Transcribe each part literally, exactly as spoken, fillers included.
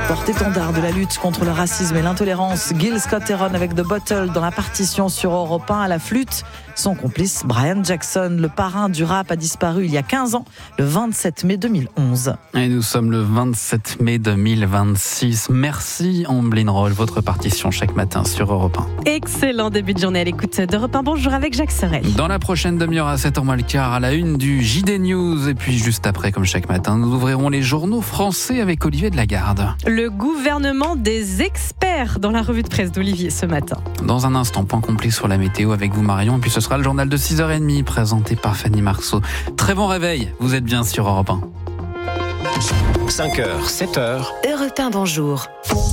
Porte-étendard de la lutte contre le racisme et l'intolérance, Gil Scott-Heron avec The Bottle dans la partition sur Europe un à la flûte. Son complice, Brian Jackson, le parrain du rap, a disparu il y a quinze ans, le vingt-sept mai deux mille onze. Et nous sommes le vingt-sept mai deux mille vingt-six. Merci Amblin Roll, votre partition chaque matin sur Europe un. Excellent début de journée à l'écoute d'Europe un. Bonjour avec Jacques Sorel. Dans la prochaine demi-heure à sept heures moins le quart, à la une du J D News. Et puis juste après, comme chaque matin, nous ouvrirons les journaux français avec Olivier Delagarde. Le gouvernement des experts dans la revue de presse d'Olivier ce matin. Dans un instant, point complet sur la météo avec vous Marion. Et puis ce sera le journal de six heures trente présenté par Fanny Marceau. Très bon réveil, vous êtes bien sur Europe un. cinq heures, sept heures. Europe un, bonjour.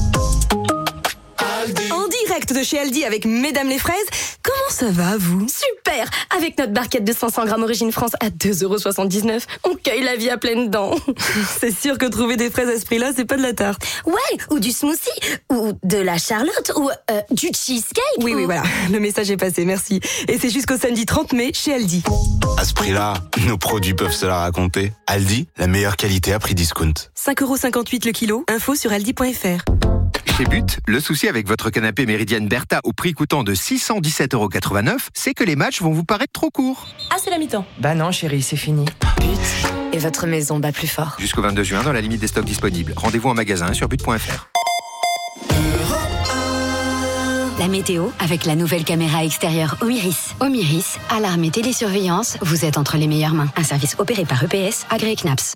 En direct de chez Aldi avec Mesdames les Fraises. Comment ça va, vous? Super! Avec notre barquette de cinq cents grammes Origine France à deux euros soixante-dix-neuf, on cueille la vie à pleines dents. C'est sûr que trouver des fraises à ce prix-là, c'est pas de la tarte. Ouais, ou du smoothie, ou de la charlotte, ou euh, du cheesecake. Oui, ou... oui, voilà. Le message est passé, merci. Et c'est jusqu'au samedi trente mai chez Aldi. À ce prix-là, nos produits peuvent se la raconter. Aldi, la meilleure qualité à prix discount. cinq euros cinquante-huit le kilo. Info sur aldi point f r. Chez But, le souci avec votre canapé Méridienne Bertha au prix coûtant de six cent dix-sept euros quatre-vingt-neuf, c'est que les matchs vont vous paraître trop courts. Ah, c'est la mi-temps. Bah non, chérie, c'est fini. But et votre maison bat plus fort. Jusqu'au vingt-deux juin, dans la limite des stocks disponibles. Rendez-vous en magasin sur but point f r. La météo avec la nouvelle caméra extérieure Omiris. Omiris, alarme et télésurveillance, vous êtes entre les meilleures mains. Un service opéré par E P S, agréé C N A P S.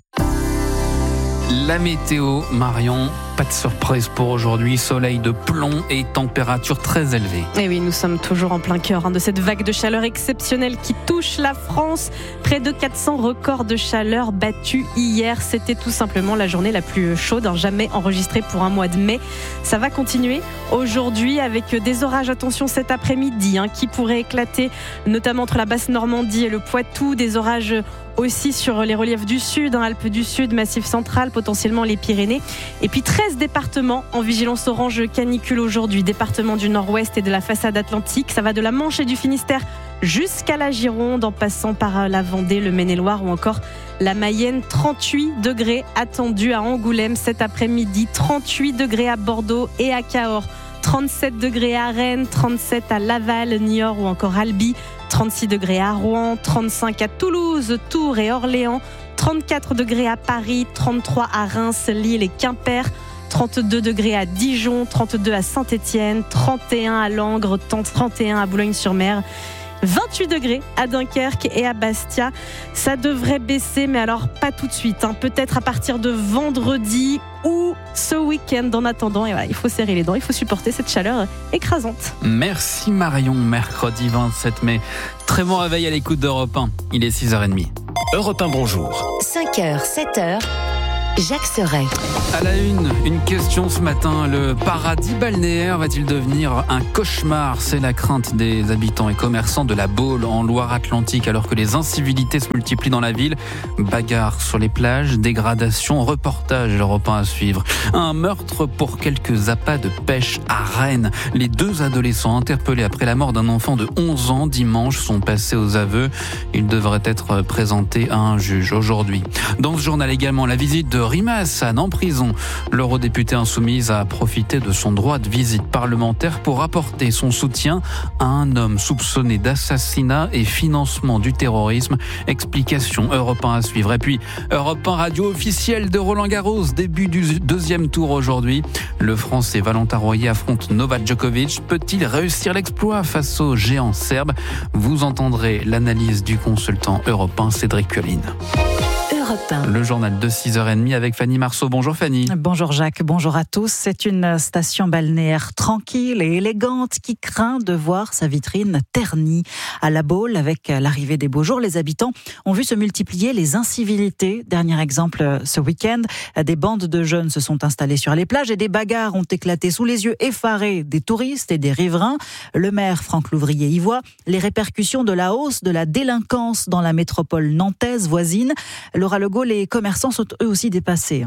La météo, Marion, pas de surprise pour aujourd'hui, soleil de plomb et température très élevée. Et oui, nous sommes toujours en plein cœur hein, de cette vague de chaleur exceptionnelle qui touche la France. Près de quatre cents records de chaleur battus hier. C'était tout simplement la journée la plus chaude hein, jamais enregistrée pour un mois de mai. Ça va continuer aujourd'hui avec des orages, attention cet après-midi, hein, qui pourraient éclater notamment entre la Basse-Normandie et le Poitou. Des orages aussi sur les reliefs du Sud, hein, Alpes du Sud, Massif central, potentiellement les Pyrénées. Et puis treize départements en vigilance orange canicule aujourd'hui. Départements du Nord-Ouest et de la façade atlantique. Ça va de la Manche et du Finistère jusqu'à la Gironde, en passant par la Vendée, le Maine-et-Loire ou encore la Mayenne. trente-huit degrés attendus à Angoulême cet après-midi, trente-huit degrés à Bordeaux et à Cahors, trente-sept degrés à Rennes, trente-sept à Laval, Niort ou encore Albi, trente-six degrés à Rouen, trente-cinq à Toulouse, Tours et Orléans, trente-quatre degrés à Paris, trente-trois à Reims, Lille et Quimper, trente-deux degrés à Dijon, trente-deux à Saint-Étienne, trente et un à Langres, trente et un à Boulogne-sur-Mer, vingt-huit degrés à Dunkerque et à Bastia. Ça devrait baisser, mais alors pas tout de suite, hein. Peut-être à partir de vendredi ou ce week-end. En attendant, et voilà, il faut serrer les dents, il faut supporter cette chaleur écrasante. Merci Marion, mercredi vingt-sept mai. Très bon réveil à l'écoute d'Europe un. Il est six heures trente. Europe un, bonjour. cinq heures, sept heures. Jacques Sorel. À la une, une question ce matin. Le paradis balnéaire va-t-il devenir un cauchemar? C'est la crainte des habitants et commerçants de la Baule en Loire-Atlantique alors que les incivilités se multiplient dans la ville. Bagarres sur les plages, dégradation, reportage Europe un à suivre. Un meurtre pour quelques appâts de pêche à Rennes. Les deux adolescents interpellés après la mort d'un enfant de onze ans dimanche sont passés aux aveux. Ils devraient être présentés à un juge aujourd'hui. Dans ce journal également, la visite de Rima Hassan en prison. L'eurodéputée insoumise a profité de son droit de visite parlementaire pour apporter son soutien à un homme soupçonné d'assassinat et financement du terrorisme. Explication Europe un à suivre. Et puis Europe un radio officielle de Roland Garros. Début du deuxième tour aujourd'hui. Le Français Valentin Royer affronte Novak Djokovic. Peut-il réussir l'exploit face au géant serbe? Vous entendrez l'analyse du consultant Europe un Cédric Pualine. Le journal de six heures trente avec Fanny Marceau. Bonjour Fanny. Bonjour Jacques, bonjour à tous. C'est une station balnéaire tranquille et élégante qui craint de voir sa vitrine ternie. À La Baule, avec l'arrivée des beaux jours, les habitants ont vu se multiplier les incivilités. Dernier exemple ce week-end, des bandes de jeunes se sont installées sur les plages et des bagarres ont éclaté sous les yeux effarés des touristes et des riverains. Le maire Franck Louvrier y voit les répercussions de la hausse de la délinquance dans la métropole nantaise voisine. Laura Legault, les commerçants sont eux aussi dépassés.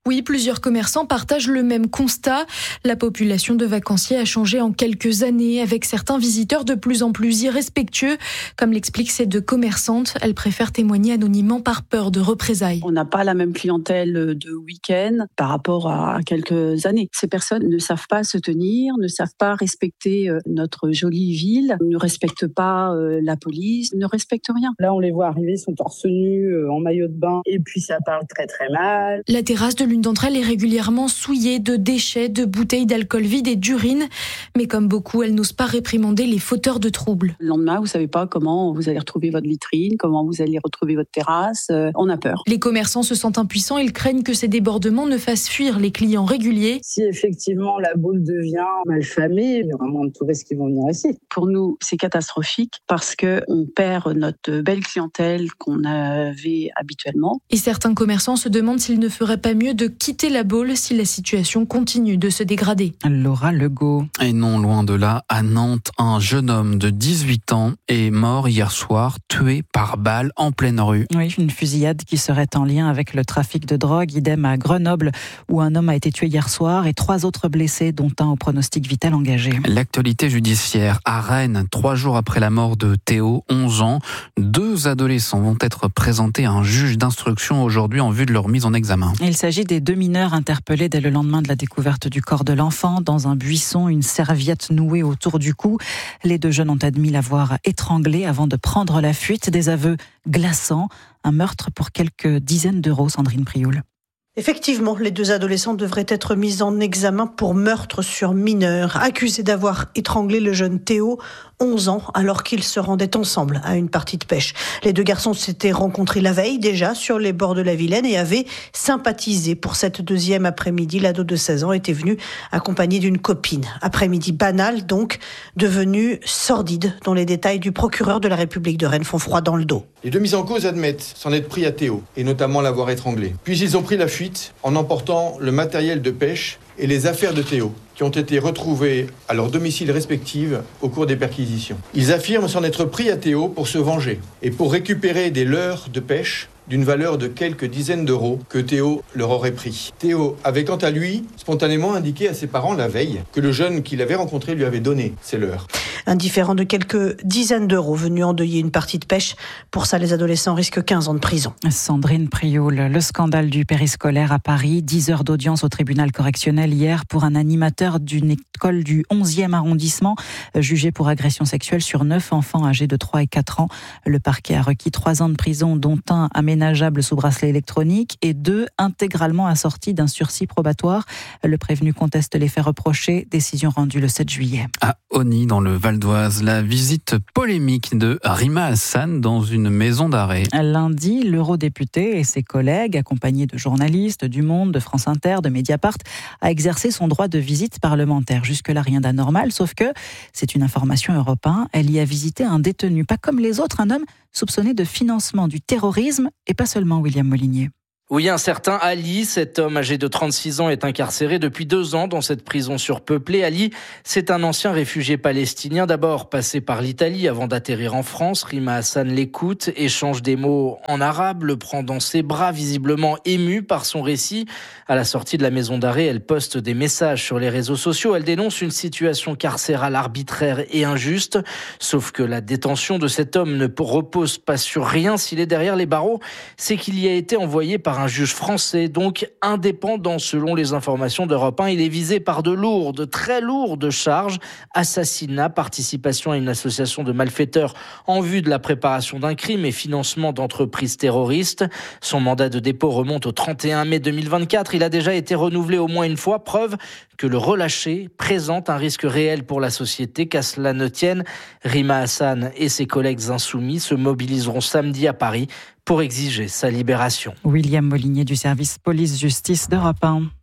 Oui, plusieurs commerçants partagent le même constat. La population de vacanciers a changé en quelques années, avec certains visiteurs de plus en plus irrespectueux. Comme l'expliquent ces deux commerçantes, elles préfèrent témoigner anonymement par peur de représailles. On n'a pas la même clientèle de week-end par rapport à quelques années. Ces personnes ne savent pas se tenir, ne savent pas respecter notre jolie ville, ne respectent pas la police, ne respectent rien. Là, on les voit arriver, ils sont torse nu, en maillot de bain, et puis ça parle très très mal. La terrasse de l'une d'entre elles est régulièrement souillée de déchets, de bouteilles d'alcool vide et d'urine. Mais comme beaucoup, elle n'ose pas réprimander les fauteurs de troubles. Le lendemain, vous savez pas comment vous allez retrouver votre vitrine, comment vous allez retrouver votre terrasse. Euh, on a peur. Les commerçants se sentent impuissants. Ils craignent que ces débordements ne fassent fuir les clients réguliers. Si effectivement la boule devient malfamée, il y aura moins de touristes qui vont venir ici. Pour nous, c'est catastrophique parce que on perd notre belle clientèle qu'on avait habituellement. Et certains commerçants se demandent s'il ne ferait pas mieux de quitter la Baule si la situation continue de se dégrader. Laura Legault. Et non loin de là, à Nantes, un jeune homme de dix-huit ans est mort hier soir, tué par balle en pleine rue. Oui, une fusillade qui serait en lien avec le trafic de drogue. Idem à Grenoble, où un homme a été tué hier soir et trois autres blessés, dont un au pronostic vital engagé. L'actualité judiciaire à Rennes, trois jours après la mort de Théo, onze ans, deux adolescents vont être présentés à un juge d'instruction aujourd'hui en vue de leur mise en examen. Il s'agit des deux mineurs interpellés dès le lendemain de la découverte du corps de l'enfant dans un buisson, une serviette nouée autour du cou. Les deux jeunes ont admis l'avoir étranglé avant de prendre la fuite. Des aveux glaçants, un meurtre pour quelques dizaines d'euros, Sandrine Prioul. Effectivement, les deux adolescents devraient être mis en examen pour meurtre sur mineur, accusés d'avoir étranglé le jeune Théo, onze ans, alors qu'ils se rendaient ensemble à une partie de pêche. Les deux garçons s'étaient rencontrés la veille déjà sur les bords de la Vilaine et avaient sympathisé pour cette deuxième après-midi. L'ado de seize ans était venu accompagné d'une copine. Après-midi banal donc, devenu sordide, dont les détails du procureur de la République de Rennes font froid dans le dos. Les deux mis en cause admettent s'en être pris à Théo, et notamment l'avoir étranglé. Puis ils ont pris la fuite en emportant le matériel de pêche et les affaires de Théo, qui ont été retrouvées à leurs domiciles respectifs au cours des perquisitions. Ils affirment s'en être pris à Théo pour se venger et pour récupérer des leurres de pêche d'une valeur de quelques dizaines d'euros que Théo leur aurait pris. Théo avait quant à lui spontanément indiqué à ses parents la veille que le jeune qu'il avait rencontré lui avait donné ces leurres. Un différend de quelques dizaines d'euros venu endeuiller une partie de pêche. Pour ça, les adolescents risquent quinze ans de prison. Sandrine Prioul, le scandale du périscolaire à Paris. dix heures d'audience au tribunal correctionnel hier pour un animateur d'une école du onzième arrondissement, jugé pour agression sexuelle sur neuf enfants âgés de trois et quatre ans. Le parquet a requis trois ans de prison, dont un aménageable sous bracelet électronique et deux intégralement assortis d'un sursis probatoire. Le prévenu conteste les faits reprochés. Décision rendue le sept juillet. À Osny, dans le Val d'Oise, la visite polémique de Rima Hassan dans une maison d'arrêt. Lundi, l'eurodéputé et ses collègues, accompagnés de journalistes du Monde, de France Inter, de Mediapart, a exercé son droit de visite parlementaire. Jusque-là, rien d'anormal, sauf que c'est une information Europe un. Elle y a visité un détenu, pas comme les autres, un homme soupçonné de financement du terrorisme et pas seulement William Molinier. Oui, un certain Ali, cet homme âgé de trente-six ans, est incarcéré depuis deux ans dans cette prison surpeuplée. Ali, c'est un ancien réfugié palestinien, d'abord passé par l'Italie avant d'atterrir en France. Rima Hassan l'écoute, échange des mots en arabe, le prend dans ses bras, visiblement ému par son récit. À la sortie de la maison d'arrêt, elle poste des messages sur les réseaux sociaux. Elle dénonce une situation carcérale arbitraire et injuste. Sauf que la détention de cet homme ne repose pas sur rien. S'il est derrière les barreaux, c'est qu'il y a été envoyé par un juge français, donc indépendant selon les informations d'Europe un. Il est visé par de lourdes, très lourdes charges, assassinat, participation à une association de malfaiteurs en vue de la préparation d'un crime et financement d'entreprises terroristes. Son mandat de dépôt remonte au trente et un mai deux mille vingt-quatre. Il a déjà été renouvelé au moins une fois, preuve que le relâché présente un risque réel pour la société. Qu'à cela ne tienne, Rima Hassan et ses collègues insoumis se mobiliseront samedi à Paris pour exiger sa libération. William Molinier du service police-justice d'Europe un. Il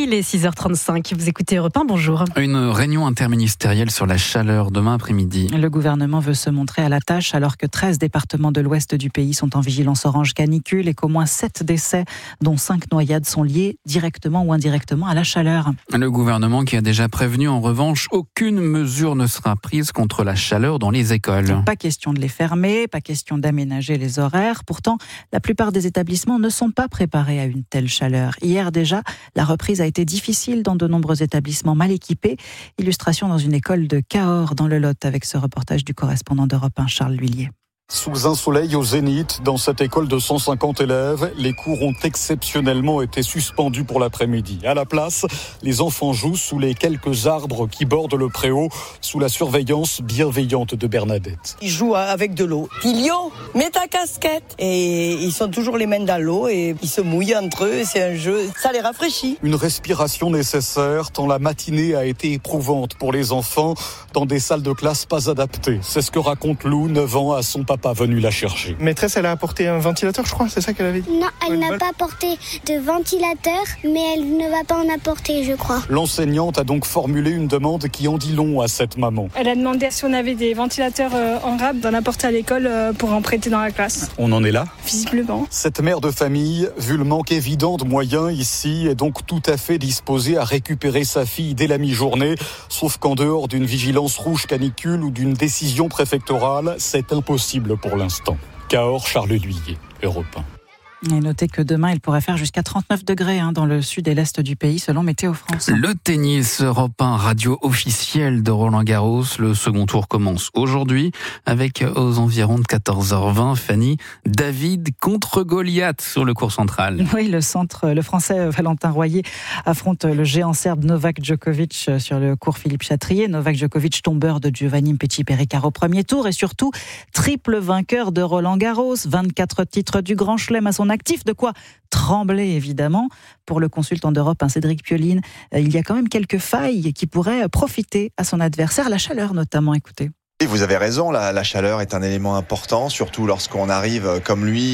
Il est six heures trente-cinq, vous écoutez Europe un, bonjour. Une réunion interministérielle sur la chaleur demain après-midi. Le gouvernement veut se montrer à la tâche alors que treize départements de l'ouest du pays sont en vigilance orange canicule et qu'au moins sept décès, dont cinq noyades, sont liés directement ou indirectement à la chaleur. Le gouvernement qui a déjà prévenu, en revanche, aucune mesure ne sera prise contre la chaleur dans les écoles. Pas question de les fermer, pas question d'aménager les horaires. Pourtant, la plupart des établissements ne sont pas préparés à une telle chaleur. Hier déjà, la reprise a été difficile dans de nombreux établissements mal équipés. Illustration dans une école de Cahors dans le Lot avec ce reportage du correspondant d'Europe un, Charles Lhuillier. Sous un soleil au zénith, dans cette école de cent cinquante élèves, les cours ont exceptionnellement été suspendus pour l'après-midi. À la place, les enfants jouent sous les quelques arbres qui bordent le préau, sous la surveillance bienveillante de Bernadette. Ils jouent avec de l'eau. Tilio, mets ta casquette. Et ils sont toujours les mains dans l'eau et ils se mouillent entre eux. C'est un jeu, ça les rafraîchit. Une respiration nécessaire tant la matinée a été éprouvante pour les enfants dans des salles de classe pas adaptées. C'est ce que raconte Lou, neuf ans, à son papa venu la chercher. Maîtresse, elle a apporté un ventilateur, je crois, c'est ça qu'elle avait dit? Non, elle n'a pas apporté de ventilateur, mais elle ne va pas en apporter, je crois. L'enseignante a donc formulé une demande qui en dit long à cette maman. Elle a demandé si on avait des ventilateurs en rab d'en apporter à l'école pour en prêter dans la classe. On en est là? Visiblement. Cette mère de famille, vu le manque évident de moyens ici, est donc tout à fait disposée à récupérer sa fille dès la mi-journée, sauf qu'en dehors d'une vigilance rouge canicule ou d'une décision préfectorale, c'est impossible pour l'instant. Cahors, Charles Lhuillier, Europe un. Et notez que demain, il pourrait faire jusqu'à trente-neuf degrés hein, dans le sud et l'est du pays, selon Météo France. Le tennis, Europe un, radio officielle de Roland Garros. Le second tour commence aujourd'hui avec aux environs de quatorze heures vingt, Fanny, David contre Goliath sur le court central. Oui, le centre, le français Valentin Royer affronte le géant serbe Novak Djokovic sur le court Philippe Chatrier. Novak Djokovic, tombeur de Giovanni Pesci-Pericard au premier tour et surtout triple vainqueur de Roland Garros. vingt-quatre titres du Grand Chelem à son actif, de quoi trembler évidemment. Pour le consultant d'Europe, hein, Cédric Pioline, euh, il y a quand même quelques failles qui pourraient profiter à son adversaire, la chaleur notamment, écoutez. Et vous avez raison, la, la chaleur est un élément important, surtout lorsqu'on arrive comme lui,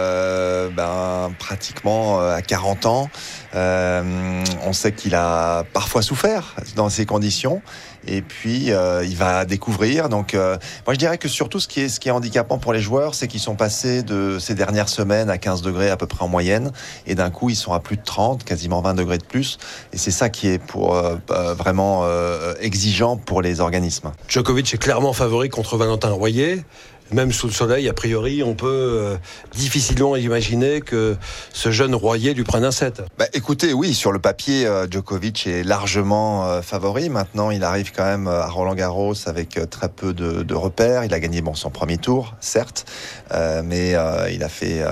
euh, ben, pratiquement à quarante ans. Euh, on sait qu'il a parfois souffert dans ces conditions. Et puis euh, il va découvrir. Donc euh, moi je dirais que surtout ce qui est ce qui est handicapant pour les joueurs, c'est qu'ils sont passés de ces dernières semaines à quinze degrés à peu près en moyenne, et d'un coup ils sont à plus de trente, quasiment vingt degrés de plus. Et c'est ça qui est pour euh, vraiment euh, exigeant pour les organismes. Djokovic est clairement favori contre Valentin Royer. Même sous le soleil, a priori, on peut euh, difficilement imaginer que ce jeune Royer lui prenne un set. Bah, écoutez, oui, sur le papier, euh, Djokovic est largement euh, favori. Maintenant, il arrive quand même à Roland-Garros avec euh, très peu de, de repères. Il a gagné bon, son premier tour, certes, euh, mais euh, il a fait euh,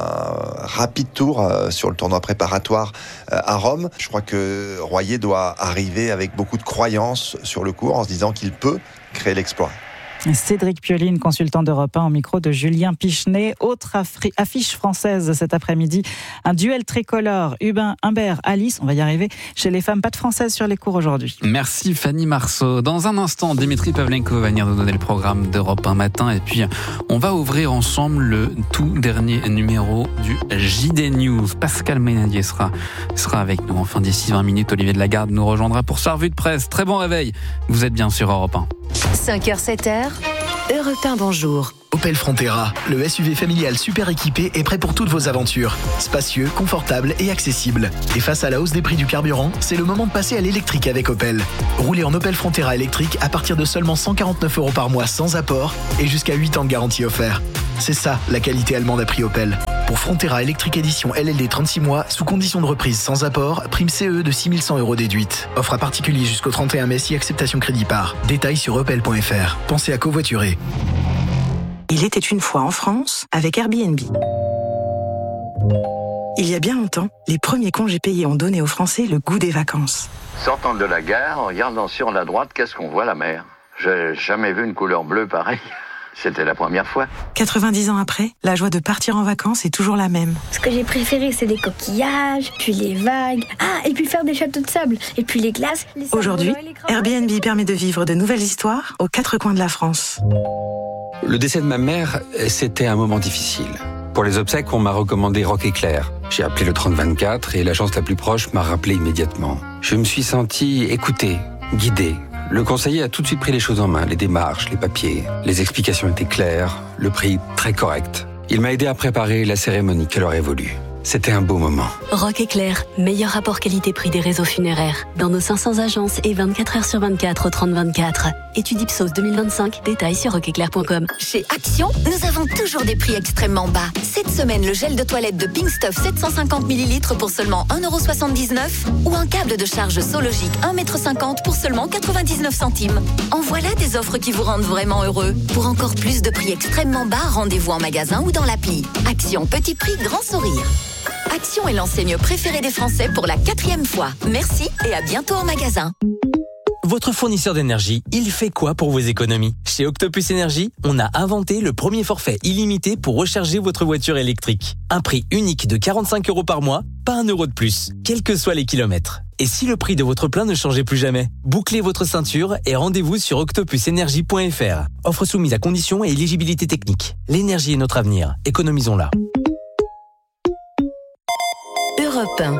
un rapide tour euh, sur le tournoi préparatoire euh, à Rome. Je crois que Royer doit arriver avec beaucoup de croyance sur le court en se disant qu'il peut créer l'exploit. Cédric Pioline, consultant d'Europe un, au micro de Julien Pichenet. Autre afri- affiche française cet après-midi, un duel tricolore, Hubin Humbert, Alice, on va y arriver, chez les femmes, pas de française sur les cours aujourd'hui. Merci Fanny Marceau. Dans un instant, Dimitri Pavlenko va venir nous donner le programme d'Europe un matin, et puis on va ouvrir ensemble le tout dernier numéro du J D News. Pascal Ménadier sera, sera avec nous. Enfin, d'ici vingt minutes, Olivier de Lagarde nous rejoindra pour sa revue de presse. Très bon réveil, vous êtes bien sur Europe un. cinq heures, sept heures, Europe un, bonjour. Opel Frontera, le S U V familial super équipé est prêt pour toutes vos aventures. Spacieux, confortable et accessible. Et face à la hausse des prix du carburant, c'est le moment de passer à l'électrique avec Opel. Roulez en Opel Frontera électrique à partir de seulement cent quarante-neuf euros par mois sans apport et jusqu'à huit ans de garantie offert. C'est ça, la qualité allemande à prix Opel. Pour Frontera électrique édition L L D trente-six mois, sous condition de reprise sans apport, prime C E de six mille cent euros déduite. Offre à particulier jusqu'au trente et un mai si acceptation crédit par. Détails sur opel point f r. Pensez à covoiturer. Il était une fois en France avec Airbnb. Il y a bien longtemps, les premiers congés payés ont donné aux Français le goût des vacances. Sortant de la gare, en regardant sur la droite, qu'est-ce qu'on voit? La mer. J'ai jamais vu une couleur bleue pareille. C'était la première fois. quatre-vingt-dix ans après, la joie de partir en vacances est toujours la même. Ce que j'ai préféré, c'est les coquillages, puis les vagues. Ah, et puis faire des châteaux de sable, et puis les glaces. Les Aujourd'hui, Airbnb permet de vivre de nouvelles histoires aux quatre coins de la France. Le décès de ma mère, c'était un moment difficile. Pour les obsèques, on m'a recommandé Rock Éclair. J'ai appelé le trente vingt-quatre et l'agence la plus proche m'a rappelé immédiatement. Je me suis senti écouté, guidé. Le conseiller a tout de suite pris les choses en main, les démarches, les papiers. Les explications étaient claires, le prix très correct. Il m'a aidé à préparer la cérémonie qu'elle aurait voulu. C'était un beau moment. Rock Éclair, meilleur rapport qualité-prix des réseaux funéraires. Dans nos cinq cents agences et vingt-quatre heures sur vingt-quatre au trente vingt-quatre. Étude Ipsos deux mille vingt-cinq, détails sur rock éclair point com. Chez Action, nous avons toujours des prix extrêmement bas. Cette semaine, le gel de toilette de Pink Stuff sept cent cinquante millilitres pour seulement un euro soixante-dix-neuf ou un câble de charge Sologic un mètre cinquante pour seulement quatre-vingt-dix-neuf centimes. En voilà des offres qui vous rendent vraiment heureux. Pour encore plus de prix extrêmement bas, rendez-vous en magasin ou dans l'appli. Action, petit prix, grand sourire. Action est l'enseigne préférée des Français pour la quatrième fois. Merci et à bientôt en magasin. Votre fournisseur d'énergie, il fait quoi pour vos économies ? Chez Octopus Énergie, on a inventé le premier forfait illimité pour recharger votre voiture électrique. Un prix unique de quarante-cinq euros par mois, pas un euro de plus, quels que soient les kilomètres. Et si le prix de votre plein ne changeait plus jamais ? Bouclez votre ceinture et rendez-vous sur octopus énergie point f r. Offre soumise à conditions et éligibilité technique. L'énergie est notre avenir, économisons-la. Europe un.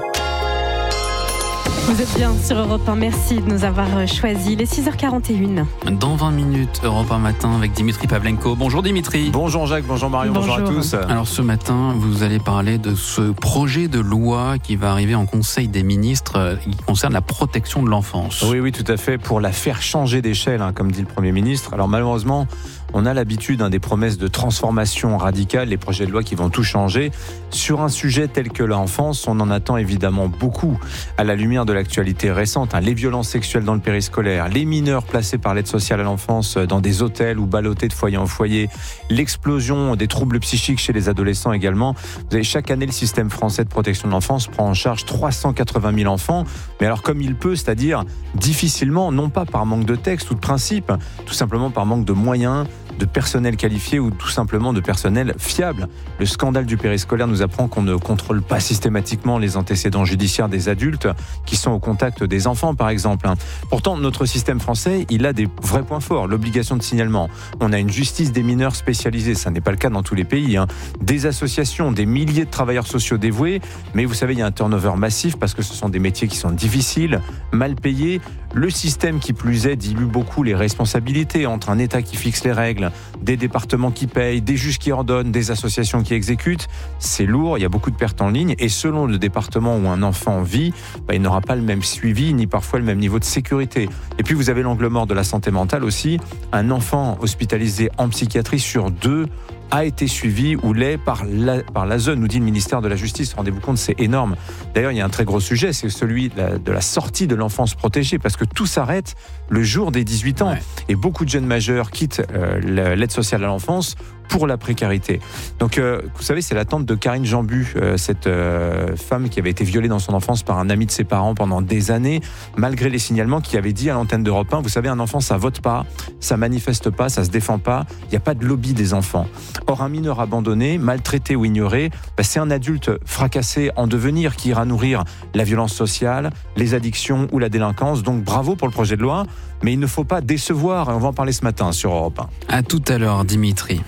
Vous êtes bien sur Europe un, merci de nous avoir choisis. Il est six heures quarante et une. Dans vingt minutes, Europe un matin avec Dimitri Pavlenko. Bonjour Dimitri. Bonjour Jacques, bonjour Marion, bonjour, bonjour à tous. Alors ce matin, vous allez parler de ce projet de loi qui va arriver en Conseil des ministres qui concerne la protection de l'enfance. Oui, oui, tout à fait, pour la faire changer d'échelle, hein, comme dit le Premier ministre. Alors malheureusement, on a l'habitude hein, des promesses de transformation radicale, les projets de loi qui vont tout changer. Sur un sujet tel que l'enfance, on en attend évidemment beaucoup à la lumière de l'actualité récente. Hein, les violences sexuelles dans le périscolaire, les mineurs placés par l'aide sociale à l'enfance dans des hôtels ou ballottés de foyer en foyer, l'explosion des troubles psychiques chez les adolescents également. Vous savez, chaque année, le système français de protection de l'enfance prend en charge trois cent quatre-vingt mille enfants. Mais alors comme il peut, c'est-à-dire difficilement, non pas par manque de texte ou de principe, tout simplement par manque de moyens, de personnel qualifié ou tout simplement de personnel fiable. Le scandale du périscolaire nous apprend qu'on ne contrôle pas systématiquement les antécédents judiciaires des adultes qui sont au contact des enfants, par exemple. Pourtant, notre système français, il a des vrais points forts. L'obligation de signalement. On a une justice des mineurs spécialisée. Ça n'est pas le cas dans tous les pays. Hein. Des associations, des milliers de travailleurs sociaux dévoués. Mais vous savez, il y a un turnover massif parce que ce sont des métiers qui sont difficiles, mal payés. Le système, qui plus est, dilue beaucoup les responsabilités entre un État qui fixe les règles, des départements qui payent, des juges qui ordonnent, des associations qui exécutent. C'est lourd, il y a beaucoup de pertes en ligne et selon le département où un enfant vit, bah, il n'aura pas le même suivi ni parfois le même niveau de sécurité. Et puis vous avez l'angle mort de la santé mentale aussi. Un enfant hospitalisé en psychiatrie sur deux a été suivi ou l'est par la, par l'A S E, nous dit le ministère de la Justice. Rendez-vous compte, c'est énorme. D'ailleurs, il y a un très gros sujet, c'est celui de la, de la sortie de l'enfance protégée, parce que tout s'arrête le jour des dix-huit ans. Ouais. Et beaucoup de jeunes majeurs quittent euh, l'aide sociale à l'enfance pour la précarité. Donc, euh, vous savez, c'est l'attente de Karine Jambu, euh, cette euh, femme qui avait été violée dans son enfance par un ami de ses parents pendant des années, malgré les signalements, qui avait dit à l'antenne d'Europe un, vous savez, un enfant, ça vote pas, ça manifeste pas, ça se défend pas, il n'y a pas de lobby des enfants. Or, un mineur abandonné, maltraité ou ignoré, bah, c'est un adulte fracassé en devenir qui ira nourrir la violence sociale, les addictions ou la délinquance. Donc, bravo pour le projet de loi, mais il ne faut pas décevoir, et on va en parler ce matin sur Europe un. À tout à l'heure, Dimitri.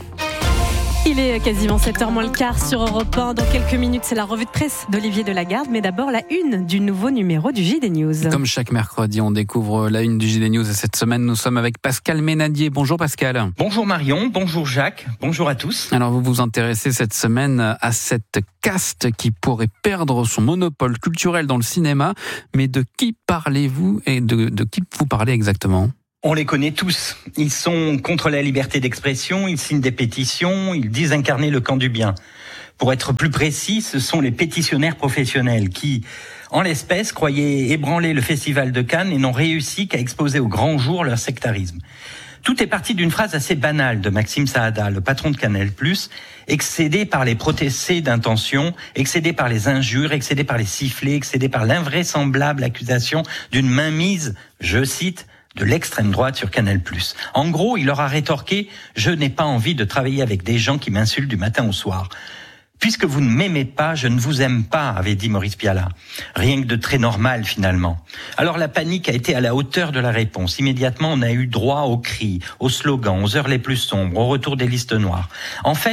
Il est quasiment sept heures moins le quart sur Europe un. Dans quelques minutes, c'est la revue de presse d'Olivier Delagarde. Mais d'abord, la une du nouveau numéro du J D News. Comme chaque mercredi, on découvre la une du J D News. Et cette semaine, nous sommes avec Pascal Ménadier. Bonjour Pascal. Bonjour Marion, bonjour Jacques, bonjour à tous. Alors, vous vous intéressez cette semaine à cette caste qui pourrait perdre son monopole culturel dans le cinéma. Mais de qui parlez-vous et de, de qui vous parlez exactement ? On les connaît tous. Ils sont contre la liberté d'expression, ils signent des pétitions, ils disent incarner le camp du bien. Pour être plus précis, ce sont les pétitionnaires professionnels qui, en l'espèce, croyaient ébranler le festival de Cannes et n'ont réussi qu'à exposer au grand jour leur sectarisme. Tout est parti d'une phrase assez banale de Maxime Saada, le patron de Canal+, excédé par les protestés d'intention, excédé par les injures, excédé par les sifflets, excédé par l'invraisemblable accusation d'une mainmise, je cite, de l'extrême droite sur Canal+. En gros, il leur a rétorqué « Je n'ai pas envie de travailler avec des gens qui m'insultent du matin au soir ». Puisque vous ne m'aimez pas, je ne vous aime pas, avait dit Maurice Pialat. Rien que de très normal, finalement. Alors la panique a été à la hauteur de la réponse. Immédiatement, on a eu droit aux cris, aux slogans, aux heures les plus sombres, au retour des listes noires. En fait,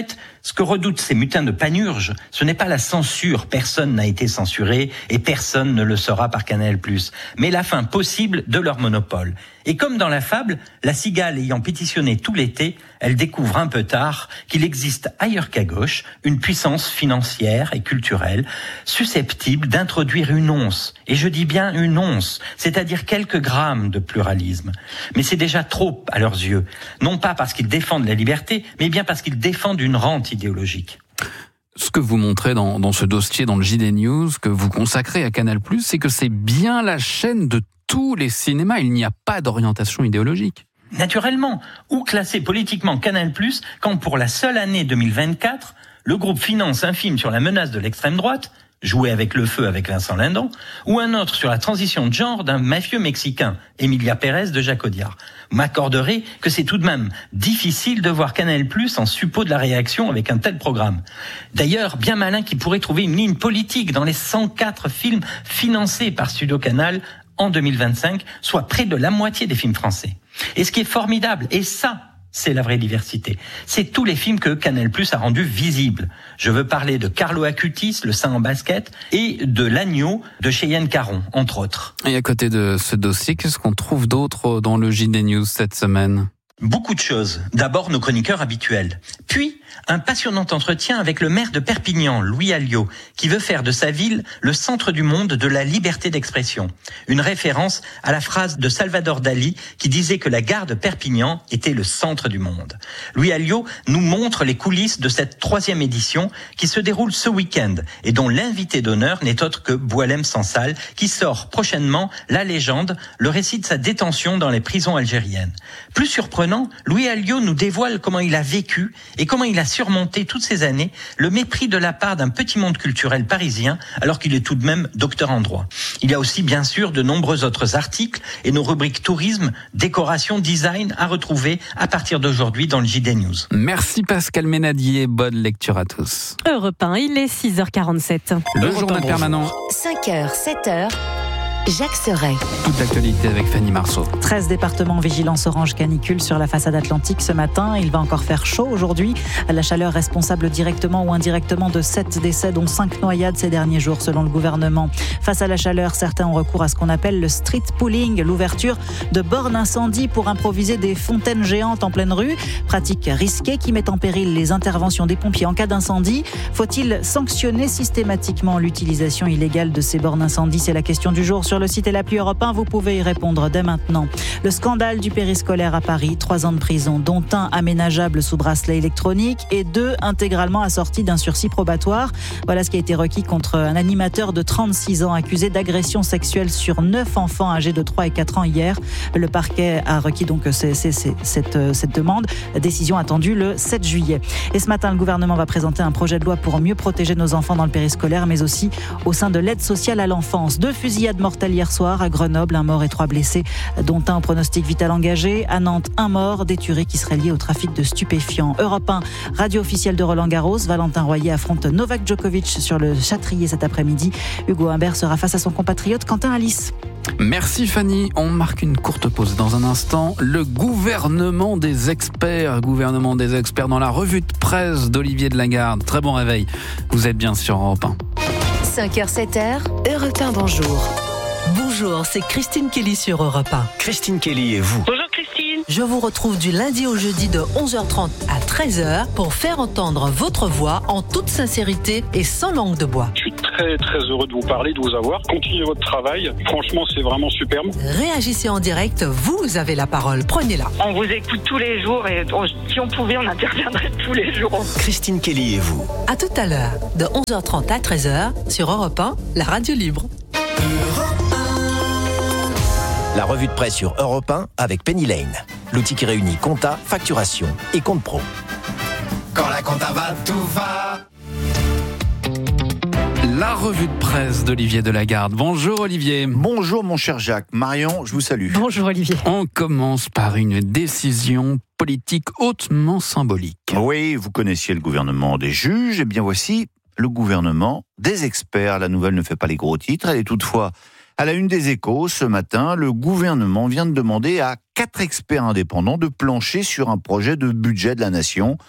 Ce que redoutent ces mutins de panurge, ce n'est pas la censure, personne n'a été censuré et personne ne le sera par Canal+, mais la fin possible de leur monopole. Et comme dans la fable, la cigale ayant pétitionné tout l'été, elle découvre un peu tard qu'il existe ailleurs qu'à gauche une puissance financière et culturelle susceptible d'introduire une once, et je dis bien une once, c'est-à-dire quelques grammes de pluralisme. Mais c'est déjà trop à leurs yeux, non pas parce qu'ils défendent la liberté, mais bien parce qu'ils défendent une rente idéologique. Ce que vous montrez dans, dans ce dossier, dans le J D News, que vous consacrez à Canal+, c'est que c'est bien la chaîne de tous les cinémas. Il n'y a pas d'orientation idéologique. Naturellement, où classer politiquement Canal+, quand pour la seule année deux mille vingt-quatre, le groupe finance un film sur la menace de l'extrême droite, Jouer avec le feu avec Vincent Lindon, ou un autre sur la transition de genre d'un mafieux mexicain, Emilia Pérez de Jacques Audiard. Vous m'accorderez que c'est tout de même difficile de voir Canal+ en suppôt de la réaction avec un tel programme. D'ailleurs, bien malin qui pourrait trouver une ligne politique dans les cent quatre films financés par Studio Canal en deux mille vingt-cinq, soit près de la moitié des films français. Et ce qui est formidable, et ça, c'est la vraie diversité. C'est tous les films que Canal+ a rendus visibles. Je veux parler de Carlo Acutis, Le Saint en basket, et de L'Agneau de Cheyenne Caron, entre autres. Et à côté de ce dossier, qu'est-ce qu'on trouve d'autre dans le J D News cette semaine ? Beaucoup de choses. D'abord, nos chroniqueurs habituels. Puis, un passionnant entretien avec le maire de Perpignan, Louis Alliot, qui veut faire de sa ville le centre du monde de la liberté d'expression. Une référence à la phrase de Salvador Dali qui disait que la gare de Perpignan était le centre du monde. Louis Alliot nous montre les coulisses de cette troisième édition qui se déroule ce week-end et dont l'invité d'honneur n'est autre que Boualem Sansal, qui sort prochainement La Légende, le récit de sa détention dans les prisons algériennes. Plus surprenant, Louis Alliot nous dévoile comment il a vécu et comment il a surmonté toutes ces années le mépris de la part d'un petit monde culturel parisien alors qu'il est tout de même docteur en droit. Il y a aussi bien sûr de nombreux autres articles et nos rubriques tourisme, décoration, design à retrouver à partir d'aujourd'hui dans le J D News. Merci Pascal Ménadier, bonne lecture à tous. Europe un, il est six heures quarante-sept. Le journal permanent. cinq heures, sept heures. Jacques Serret. Toute l'actualité avec Fanny Marceau. treize départements vigilance orange canicule sur la façade atlantique ce matin. Il va encore faire chaud aujourd'hui. La chaleur responsable directement ou indirectement de sept décès, dont cinq noyades ces derniers jours selon le gouvernement. Face à la chaleur, certains ont recours à ce qu'on appelle le street pooling, l'ouverture de bornes incendie pour improviser des fontaines géantes en pleine rue. Pratique risquée qui met en péril les interventions des pompiers en cas d'incendie. Faut-il sanctionner systématiquement l'utilisation illégale de ces bornes incendie ? C'est la question du jour sur Sur le site et l'appli Europe un, vous pouvez y répondre dès maintenant. Le scandale du périscolaire à Paris, trois ans de prison, dont un aménageable sous bracelet électronique et deux intégralement assortis d'un sursis probatoire. Voilà ce qui a été requis contre un animateur de trente-six ans accusé d'agression sexuelle sur neuf enfants âgés de trois et quatre ans hier. Le parquet a requis donc c'est, c'est, c'est, cette, cette demande. Décision attendue le sept juillet. Et ce matin, le gouvernement va présenter un projet de loi pour mieux protéger nos enfants dans le périscolaire, mais aussi au sein de l'aide sociale à l'enfance. Deux fusillades mortelles hier soir à Grenoble, un mort et trois blessés, dont un au pronostic vital engagé. À Nantes, un mort, des tueries qui seraient liées au trafic de stupéfiants. Europe un, radio officielle de Roland Garros. Valentin Royer affronte Novak Djokovic sur le Châtrier cet après-midi. Hugo Humbert sera face à son compatriote Quentin Alice. Merci Fanny. On marque une courte pause dans un instant. Le gouvernement des experts, gouvernement des experts dans la revue de presse d'Olivier de Lagarde. Très bon réveil. Vous êtes bien sur Europe un. cinq heures, sept heures, Europe un, bonjour. Bonjour, c'est Christine Kelly sur Europe un. Christine Kelly et vous. Bonjour Christine. Je vous retrouve du lundi au jeudi de onze heures trente à treize heures pour faire entendre votre voix en toute sincérité et sans langue de bois. Je suis très très heureux de vous parler, de vous avoir. Continuez votre travail. Franchement, c'est vraiment superbe. Réagissez en direct, vous avez la parole. Prenez-la. On vous écoute tous les jours et on, si on pouvait, on interviendrait tous les jours. Christine Kelly et vous. À tout à l'heure, de onze heures trente à treize heures sur Europe un, la radio libre. La revue de presse sur Europe un avec Penny Lane. L'outil qui réunit compta, facturation et compte pro. Quand la compta va, tout va. La revue de presse d'Olivier de Lagarde. Bonjour Olivier. Bonjour mon cher Jacques. Marion, je vous salue. Bonjour Olivier. On commence par une décision politique hautement symbolique. Oui, vous connaissiez le gouvernement des juges. Eh bien voici le gouvernement des experts. La nouvelle ne fait pas les gros titres. Elle est toutefois à la une des Échos. Ce matin, le gouvernement vient de demander à quatre experts indépendants de plancher sur un projet de budget de la nation.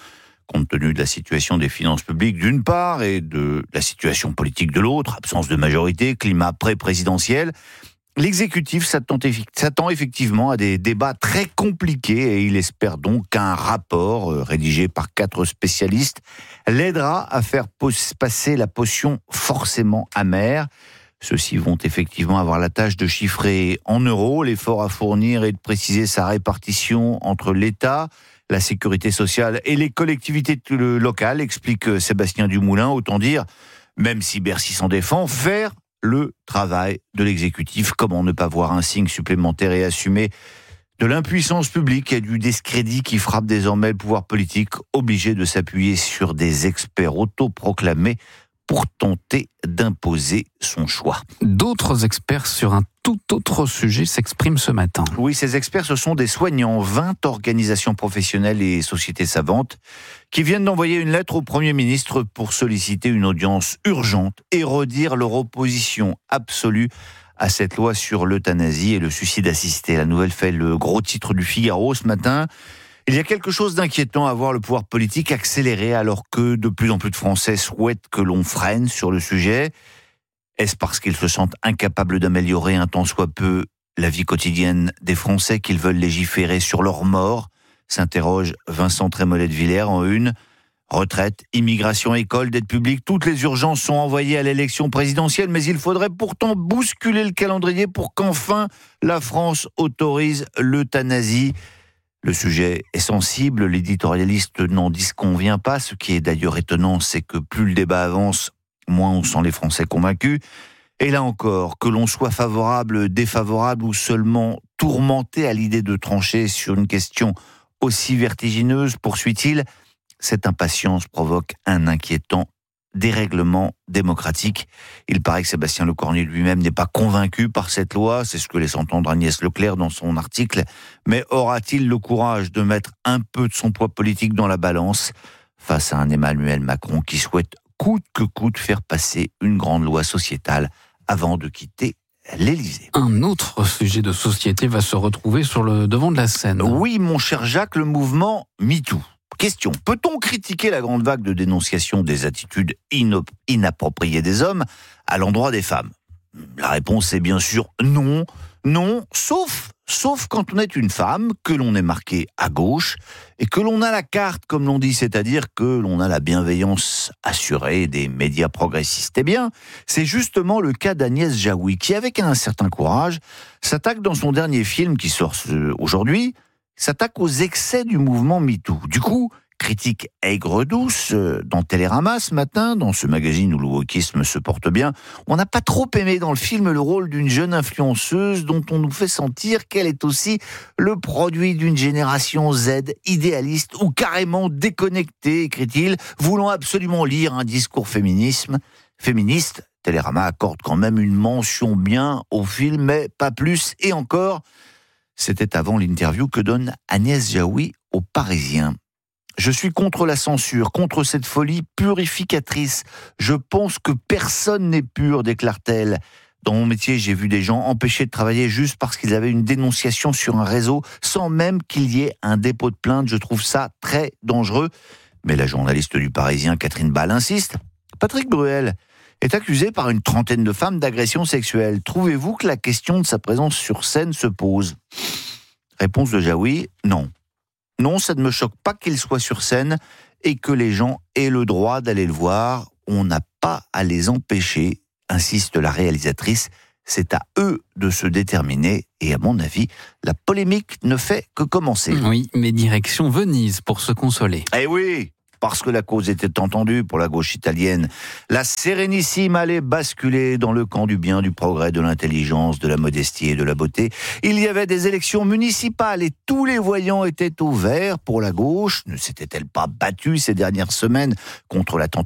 compte tenu de la situation des finances publiques d'une part et de la situation politique de l'autre, absence de majorité, climat pré-présidentiel. L'exécutif s'attend, s'attend effectivement à des débats très compliqués et il espère donc qu'un rapport euh, rédigé par quatre spécialistes l'aidera à faire passer la potion forcément amère. Ceux-ci vont effectivement avoir la tâche de chiffrer en euros l'effort à fournir et de préciser sa répartition entre l'État, la sécurité sociale et les collectivités locales, explique Sébastien Dumoulin. Autant dire, même si Bercy s'en défend, faire le travail de l'exécutif. Comment ne pas voir un signe supplémentaire et assumer de l'impuissance publique et du discrédit qui frappe désormais le pouvoir politique, obligé de s'appuyer sur des experts autoproclamés pour tenter d'imposer son choix. D'autres experts sur un tout autre sujet s'expriment ce matin. Oui, ces experts, ce sont des soignants, vingt organisations professionnelles et sociétés savantes qui viennent d'envoyer une lettre au Premier ministre pour solliciter une audience urgente et redire leur opposition absolue à cette loi sur l'euthanasie et le suicide assisté. La nouvelle fait le gros titre du Figaro ce matin. Il y a quelque chose d'inquiétant à voir le pouvoir politique accélérer alors que de plus en plus de Français souhaitent que l'on freine sur le sujet. Est-ce parce qu'ils se sentent incapables d'améliorer un tant soit peu la vie quotidienne des Français qu'ils veulent légiférer sur leur mort ? S'interroge Vincent Trémollet de Villers en une. Retraite, immigration, école, dette publique, toutes les urgences sont envoyées à l'élection présidentielle, mais il faudrait pourtant bousculer le calendrier pour qu'enfin la France autorise l'euthanasie. Le sujet est sensible, l'éditorialiste n'en disconvient pas. Ce qui est d'ailleurs étonnant, c'est que plus le débat avance, moins on sent les Français convaincus. Et là encore, que l'on soit favorable, défavorable ou seulement tourmenté à l'idée de trancher sur une question aussi vertigineuse, poursuit-il, cette impatience provoque un inquiétant dérèglement démocratique. Il paraît que Sébastien Lecornu lui-même n'est pas convaincu par cette loi, c'est ce que laisse entendre Agnès Leclerc dans son article, mais aura-t-il le courage de mettre un peu de son poids politique dans la balance face à un Emmanuel Macron qui souhaite coûte que coûte faire passer une grande loi sociétale avant de quitter l'Élysée. Un autre sujet de société va se retrouver sur le devant de la scène. Oui, mon cher Jacques, le mouvement MeToo. Question, peut-on critiquer la grande vague de dénonciation des attitudes inop- inappropriées des hommes à l'endroit des femmes ? La réponse est bien sûr non, non, sauf, sauf quand on est une femme, que l'on est marqué à gauche et que l'on a la carte, comme l'on dit, c'est-à-dire que l'on a la bienveillance assurée des médias progressistes. Eh bien, c'est justement le cas d'Agnès Jaoui, qui, avec un certain courage, s'attaque dans son dernier film qui sort aujourd'hui, s'attaque aux excès du mouvement MeToo. Du coup, critique aigre-douce dans Télérama ce matin, dans ce magazine où le wokisme se porte bien. On n'a pas trop aimé dans le film le rôle d'une jeune influenceuse dont on nous fait sentir qu'elle est aussi le produit d'une génération Z idéaliste ou carrément déconnectée, écrit-il, voulant absolument lire un discours féminisme, féministe. Télérama accorde quand même une mention bien au film, mais pas plus. Et encore, c'était avant l'interview que donne Agnès Jaoui aux Parisiens. Je suis contre la censure, contre cette folie purificatrice. Je pense que personne n'est pur, déclare-t-elle. Dans mon métier, j'ai vu des gens empêchés de travailler juste parce qu'ils avaient une dénonciation sur un réseau, sans même qu'il y ait un dépôt de plainte. Je trouve ça très dangereux. Mais la journaliste du Parisien, Catherine Ball, insiste. Patrick Bruel est accusé par une trentaine de femmes d'agression sexuelle. Trouvez-vous que la question de sa présence sur scène se pose ? Réponse de Jaoui, non. Non, ça ne me choque pas qu'il soit sur scène et que les gens aient le droit d'aller le voir. On n'a pas à les empêcher, insiste la réalisatrice. C'est à eux de se déterminer. Et à mon avis, la polémique ne fait que commencer. Oui, mais direction Venise pour se consoler. Eh oui, parce que la cause était entendue pour la gauche italienne. La Sérénissime allait basculer dans le camp du bien, du progrès, de l'intelligence, de la modestie et de la beauté. Il y avait des élections municipales et tous les voyants étaient au vert pour la gauche. Ne s'était-elle pas battue ces dernières semaines contre la tentative